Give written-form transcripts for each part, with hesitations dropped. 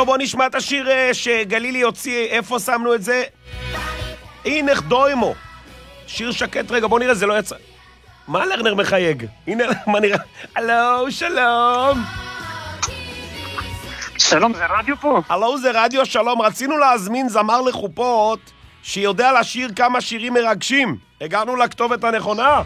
טוב, בוא נשמע את השיר שגלילי הוציא, איפה שמנו את זה? הנה דוימו. שיר שקט, רגע, בוא נראה, זה לא יצא. מה לרנר מחייג? הנה, מה נראה? הלו, שלום. שלום, זה רדיו פה? הלו, זה רדיו, שלום. רצינו להזמין זמר לחופות שיודע לשיר כמה שירים מרגשים. הגענו לכתובת הנכונה?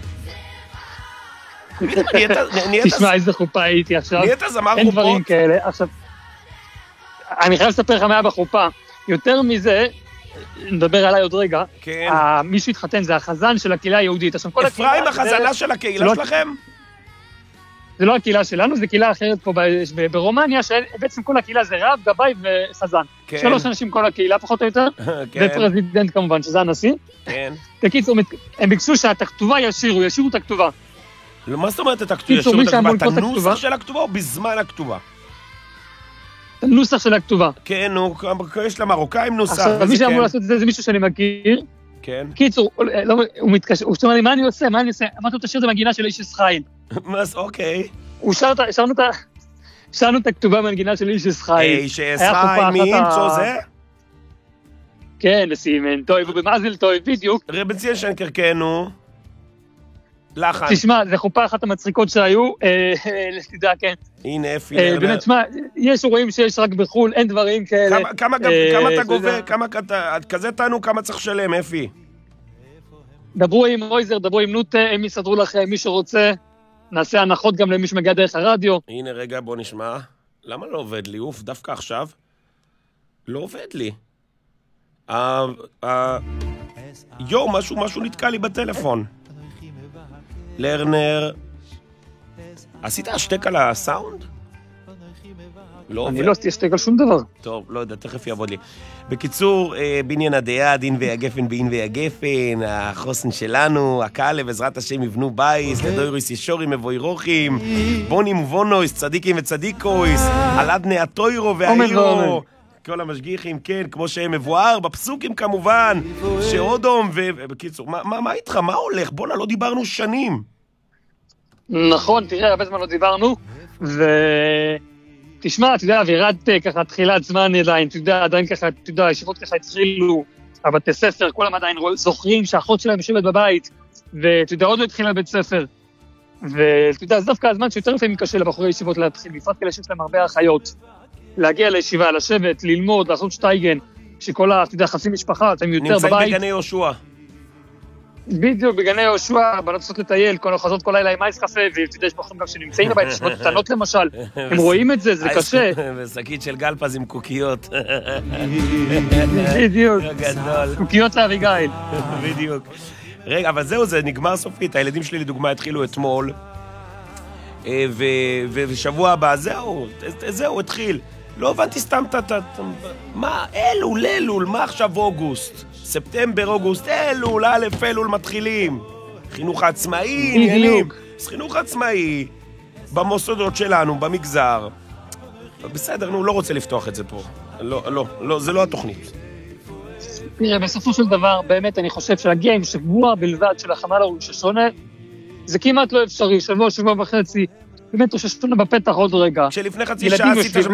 תשמע, איזה חופה הייתי עכשיו. נהיית זמר חופות? אין דברים כאלה. עכשיו, אני חייב לספר לך מה היה בחופה. יותר מזה, נדבר עליי עוד רגע. כן. מי שהתחתן זה החזן של הקהילה היהודית. אפרים החזנה של הקהילה שלכם? זה לא הקהילה שלנו, זה קהילה אחרת פה ברומניה, שבעצם כל הקהילה זה רב, גבאי וחזן. 3 אנשים כל הקהילה, פחות או יותר, ופרזידנט כמובן, שזה הנשיא. כן. בקיצור, הם ביקשו שאת הכתובה ישירו את הכתובה. מה זאת אומרת את הכתובה? ישירו את הכתובה? את הנוסח של הכתובה או בזמן הכתובה? את הנוסח של הכתובה. כן, יש למרוקאים נוסח. עכשיו, מי שאמור לעשות את זה, זה מישהו שאני מכיר. כן. קיצור, הוא מתקשר, הוא אומר לי, מה אני עושה? אמרתי לו, תשאיר את המנגינה של איש ישראל. אוקיי. שרנו את הכתובה מהנגינה של איש ישראל. איש ישראל, מי ימצוא זה? כן, לסימן, טוב, ובמאזל טוב, בדיוק. רבציה שנקר, כן, נו. לחן. תשמע, זה חופה אחת המצחיקות שהיו, תדע, כן. הנה, אפי. באמת, תשמע, יש רואים שיש רק בחול, אין דברים כאלה. כמה אתה גובה, כזה תענו, כמה צריך לשלם, אפי? דברו עם רויזר, דברו עם נוטה, הם יסדרו לכם, מי שרוצה. נעשה הנחות גם למי שמגיע דרך הרדיו. הנה, רגע, בוא נשמע. למה לא עובד לי? אוף, דווקא עכשיו. לא עובד לי. משהו נתקע לי בטלפון. לרנר. עשית השתק על הסאונד? אני לא עשיתי השתק על שום דבר. טוב, לא יודע, תכף יעבוד לי. בקיצור, בניין הדעה, דין והגפן, בין והגפן, החוסן שלנו, הקהל בעזרת השם יבנו בייס, לדוירוס ישורים מבוי רוכים, בונים ובונויס, צדיקים וצדיקויס, על עדני הטוירו והאירו, כל המשגיחים, כן, כמו שהם מבואר, בפסוקים כמובן, שאודום, ובקיצור, מה איתך, מה הולך? בונה, לא דיברנו שנים. נכון, תראה, הרבה זמן לא דיברנו, תשמע, אתה יודע, וירד ככה תחילת זמן עדיין, אתה יודע, עדיין ככה, אתה יודע, הישיבות ככה התחילו, הבתי ספר, כולם עדיין זוכרים שהאחות שלהם יושבת בבית, ואתה יודע, עוד לא התחילה בית ספר. ואתה יודע, זה דווקא הזמן שיותר לפעמים קשה לבחורי ישיבות להתחיל, בפרט כאלה שיש להם הרבה אחיות. להגיע לישיבה, לשבת, ללמוד, לעשות שטייגן, שכל אתה יודע, חצי משפחה, אתם יותר בבית. נמצאים בגני יהושע. בדיוק, בגני יהושע, בנות עושות לטייל, חוזרות כל לילה עם אייס קפה, ואתה יודע, יש בחורים גם שנמצאים בבית, ישיבות קטנות למשל, הם רואים את זה, זה קשה. ושקית של גלפז עם קוקיות. בדיוק. גדול. קוקיות לאביגיל. בדיוק. רגע, אבל זהו, זה נגמר סופית. הילדים שלי לדוגמה התחילו אתמול, ושבוע הבא, זהו, התחיל. לא הבנתי סתם מה, אלול, מה עכשיו אוגוסט? ספטמבר, אוגוסט, אלול מתחילים. חינוך עצמאי, עניינים. חינוך עצמאי, במוסדות שלנו, במגזר. בסדר, לא רוצה לפתוח את זה פה. לא, זה לא התוכנית. תראה, בסופו של דבר, באמת אני חושב שלהגיע עם שבוע בלבד של החמל הראש השונה, זה כמעט לא אפשרי, שבוע וחצי, באמת ראש השונה בפתח עוד רגע. כשלפני חצי שעה עשית